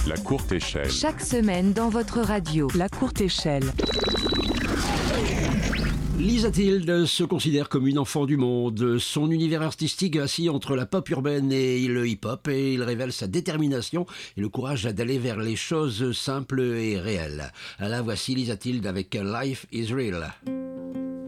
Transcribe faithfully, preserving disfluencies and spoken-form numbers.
La courte échelle. Chaque semaine dans votre radio. La courte échelle. Lisa Tilde se considère comme une enfant du monde. Son univers artistique assis entre la pop urbaine et le hip-hop, et il révèle sa détermination et le courage d'aller vers les choses simples et réelles. La voici Lisa Tilde avec Life is Real.